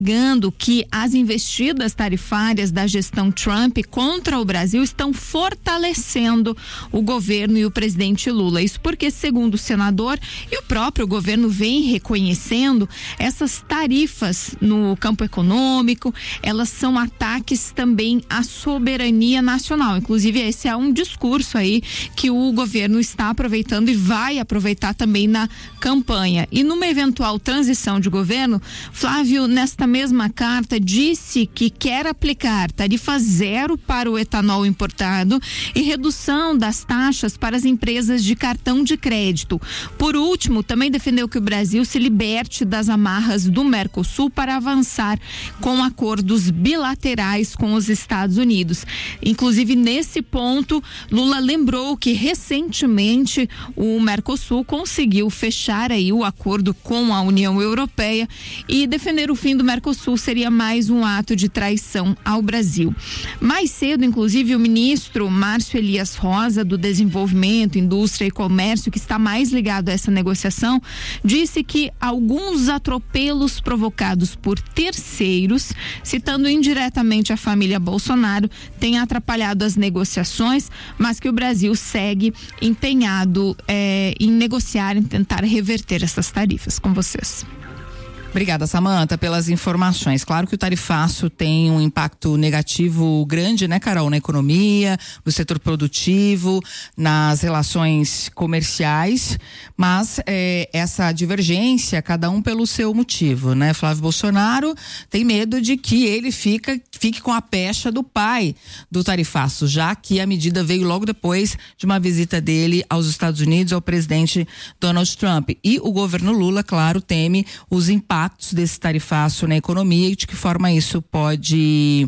alegando que as investidas tarifárias da gestão Trump contra o Brasil estão fortalecendo o governo e o presidente Lula. Isso porque, segundo o senador, e o próprio governo vem reconhecendo, essas tarifas no campo econômico, elas são ataques também à soberania nacional. Inclusive, esse é um discurso aí que o governo está aproveitando e vai aproveitar também na campanha. E numa eventual transição de governo, Flávio, nesta mesma carta, disse que quer aplicar tarifa zero para o etanol importado e redução das taxas para as empresas de cartão de crédito. Por último, também defendeu que o Brasil se liberte das amarras do Mercosul para avançar com acordos bilaterais com os Estados Unidos. Inclusive, nesse ponto, Lula lembrou que recentemente o Mercosul conseguiu fechar aí o acordo com a União Europeia e defender o fim do Mercosul seria mais um ato de traição ao Brasil. Mais cedo, inclusive, o ministro Márcio Elias Rosa, do Desenvolvimento, Indústria e Comércio, que está mais ligado a essa negociação, disse que alguns atropelos provocados por terceiros, citando indiretamente a família Bolsonaro, têm atrapalhado as negociações, mas que o Brasil segue empenhado em negociar, em tentar reverter essas tarifas. Com vocês. Obrigada, Samanta, pelas informações. Claro que o tarifaço tem um impacto negativo grande, né, Carol, na economia, no setor produtivo, nas relações comerciais, mas essa divergência, cada um pelo seu motivo, né? Flávio Bolsonaro tem medo de que ele fique com a pecha do pai do tarifaço, já que a medida veio logo depois de uma visita dele aos Estados Unidos, ao presidente Donald Trump. E o governo Lula, claro, teme os impactos desse tarifaço na economia e de que forma isso pode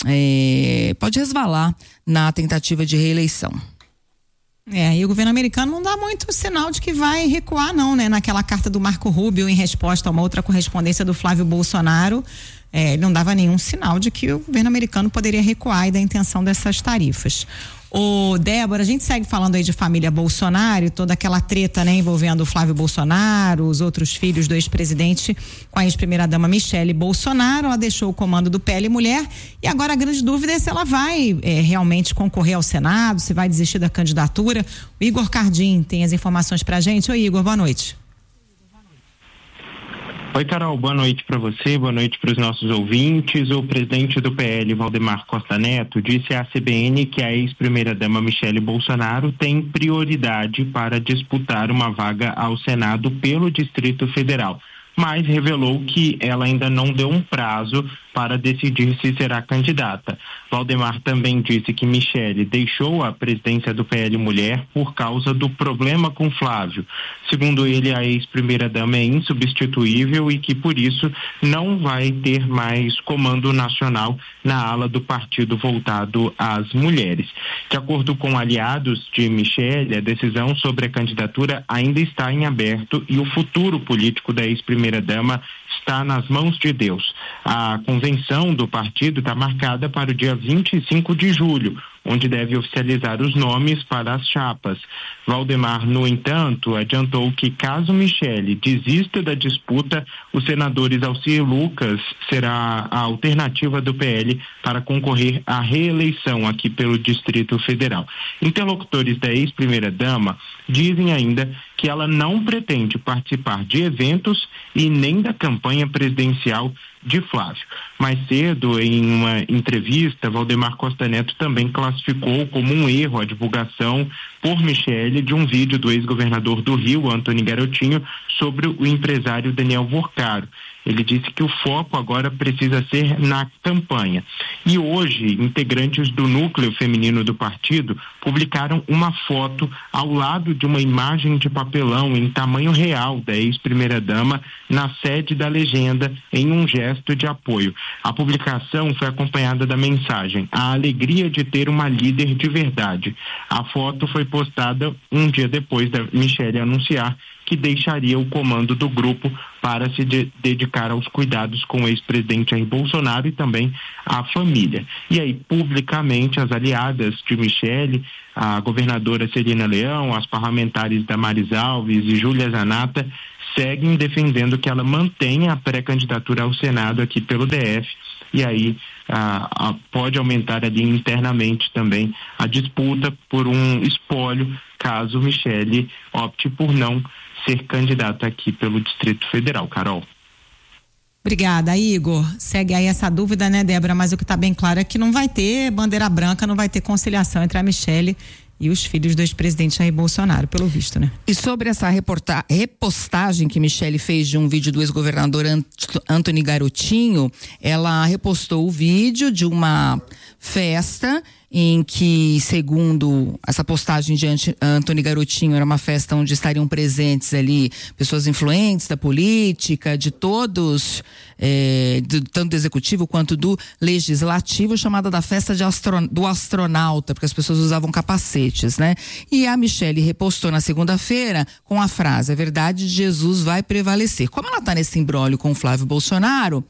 resvalar na tentativa de reeleição. E o governo americano não dá muito sinal de que vai recuar, não, né? Naquela carta do Marco Rubio, em resposta a uma outra correspondência do Flávio Bolsonaro, ele não dava nenhum sinal de que o governo americano poderia recuar e da intenção dessas tarifas. Débora, a gente segue falando aí de família Bolsonaro, toda aquela treta, né, envolvendo o Flávio Bolsonaro, os outros filhos do ex-presidente com a ex-primeira-dama Michele Bolsonaro. Ela deixou o comando do PL Mulher e agora a grande dúvida é se ela vai realmente concorrer ao Senado, se vai desistir da candidatura. O Igor Cardim tem as informações pra gente. Oi, Igor, boa noite. Oi, Carol, boa noite para você, boa noite para os nossos ouvintes. O presidente do PL, Valdemar Costa Neto, disse à CBN que a ex-primeira-dama Michele Bolsonaro tem prioridade para disputar uma vaga ao Senado pelo Distrito Federal, mas revelou que ela ainda não deu um prazo para decidir se será candidata. Valdemar também disse que Michele deixou a presidência do PL Mulher por causa do problema com Flávio. Segundo ele, a ex-primeira-dama é insubstituível e que, por isso, não vai ter mais comando nacional na ala do partido voltado às mulheres. De acordo com aliados de Michele, a decisão sobre a candidatura ainda está em aberto e o futuro político da ex-primeira-dama está nas mãos de Deus. A convenção do partido está marcada para o dia 25 de julho, onde deve oficializar os nomes para as chapas. Valdemar, no entanto, adiantou que caso Michele desista da disputa, os senadores Alcir Lucas será a alternativa do PL para concorrer à reeleição aqui pelo Distrito Federal. Interlocutores da ex-primeira-dama dizem ainda que ela não pretende participar de eventos e nem da campanha presidencial de Flávio. Mais cedo, em uma entrevista, Valdemar Costa Neto também classificou como um erro a divulgação por Michele de um vídeo do ex-governador do Rio, Antônio Garotinho, sobre o empresário Daniel Vorcaro. Ele disse que o foco agora precisa ser na campanha. E hoje, integrantes do núcleo feminino do partido publicaram uma foto ao lado de uma imagem de papelão em tamanho real da ex-primeira-dama na sede da legenda, em um gesto de apoio. A publicação foi acompanhada da mensagem: a alegria de ter uma líder de verdade. A foto foi postada um dia depois da Michele anunciar que deixaria o comando do grupo para se dedicar aos cuidados com o ex-presidente Jair Bolsonaro e também à família. E aí, publicamente, as aliadas de Michele a governadora Celina Leão, as parlamentares Damares Alves e Júlia Zanata seguem defendendo que ela mantenha a pré-candidatura ao Senado aqui pelo DF, e aí pode aumentar ali internamente também a disputa por um espólio caso Michele opte por não ser candidata aqui pelo Distrito Federal. Carol. Obrigada, Igor. Segue aí essa dúvida, né, Débora? Mas o que está bem claro é que não vai ter bandeira branca, não vai ter conciliação entre a Michele e os filhos do ex-presidente Jair Bolsonaro, pelo visto, né? E sobre essa repostagem que Michele fez de um vídeo do ex-governador Antony Garotinho, ela repostou o vídeo de uma festa em que, segundo essa postagem de Antony Garotinho, era uma festa onde estariam presentes ali pessoas influentes da política, de todos, tanto do executivo quanto do legislativo, chamada da festa do astronauta, porque as pessoas usavam capacetes, né? E a Michele repostou na segunda-feira com a frase: a verdade de Jesus vai prevalecer. Como ela está nesse imbróglio com o Flávio Bolsonaro,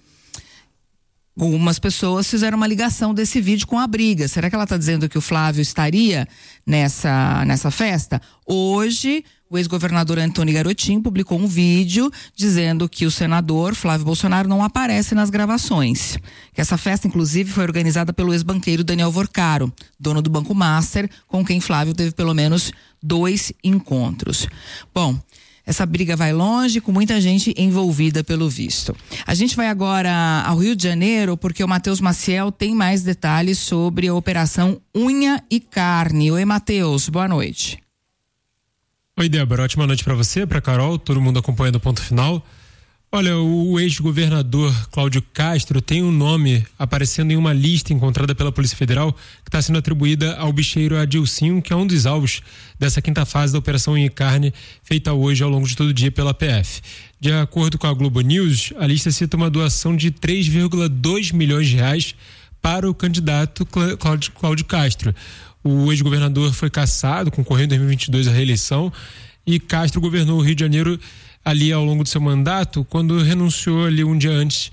algumas pessoas fizeram uma ligação desse vídeo com a briga. Será que ela está dizendo que o Flávio estaria nessa festa? Hoje, o ex-governador Antony Garotinho publicou um vídeo dizendo que o senador Flávio Bolsonaro não aparece nas gravações. Que essa festa, inclusive, foi organizada pelo ex-banqueiro Daniel Vorcaro, dono do Banco Master, com quem Flávio teve pelo menos 2 encontros. Bom, essa briga vai longe, com muita gente envolvida pelo visto. A gente vai agora ao Rio de Janeiro, porque o Matheus Maciel tem mais detalhes sobre a Operação Unha e Carne. Oi, Matheus, boa noite. Oi, Débora, ótima noite para você, para Carol, todo mundo acompanhando o Ponto Final. Olha, o ex-governador Cláudio Castro tem um nome aparecendo em uma lista encontrada pela Polícia Federal que está sendo atribuída ao bicheiro Adilcinho, que é um dos alvos dessa quinta fase da Operação Unha e Carne, feita hoje ao longo de todo o dia pela PF. De acordo com a Globo News, a lista cita uma doação de 3,2 milhões de reais para o candidato Cláudio Castro. O ex-governador foi cassado, concorrendo em 2022 à reeleição, e Castro governou o Rio de Janeiro ali ao longo do seu mandato, quando renunciou ali um dia antes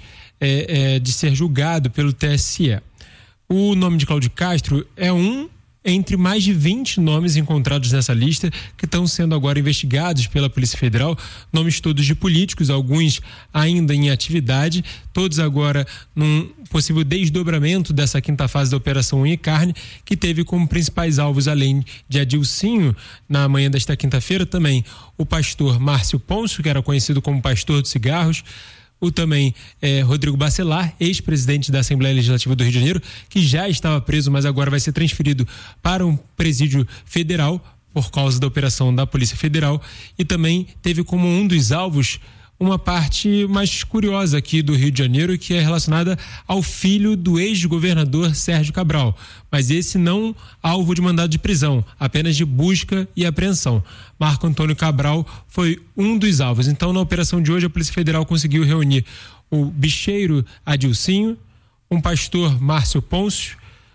de ser julgado pelo TSE. O nome de Cláudio Castro é um entre mais de 20 nomes encontrados nessa lista que estão sendo agora investigados pela Polícia Federal, nomes todos de políticos, alguns ainda em atividade, todos agora num possível desdobramento dessa quinta fase da Operação Unha e Carne, que teve como principais alvos, além de Adilcinho, na manhã desta quinta-feira, também o pastor Márcio Pôncio, que era conhecido como pastor dos cigarros, o também Rodrigo Bacelar, ex-presidente da Assembleia Legislativa do Rio de Janeiro, que já estava preso, mas agora vai ser transferido para um presídio federal por causa da operação da Polícia Federal, e também teve como um dos alvos uma parte mais curiosa aqui do Rio de Janeiro, que é relacionada ao filho do ex-governador Sérgio Cabral, mas esse não alvo de mandado de prisão, apenas de busca e apreensão. Marco Antônio Cabral foi um dos alvos. Então, na operação de hoje, a Polícia Federal conseguiu reunir o bicheiro Adilcinho, um pastor Márcio Pôncio,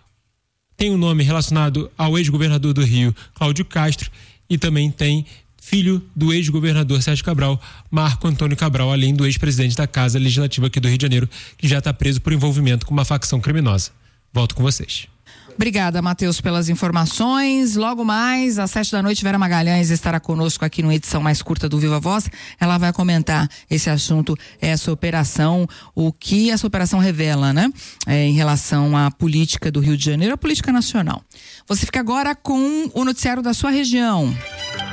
tem um nome relacionado ao ex-governador do Rio, Cláudio Castro, e também tem filho do ex-governador Sérgio Cabral, Marco Antônio Cabral, além do ex-presidente da Casa Legislativa aqui do Rio de Janeiro, que já está preso por envolvimento com uma facção criminosa. Volto com vocês. Obrigada, Matheus, pelas informações. Logo mais, às 7 da noite, Vera Magalhães estará conosco aqui numa edição mais curta do Viva Voz. Ela vai comentar esse assunto, essa operação, o que essa operação revela, né? Em relação à política do Rio de Janeiro, a política nacional. Você fica agora com o noticiário da sua região.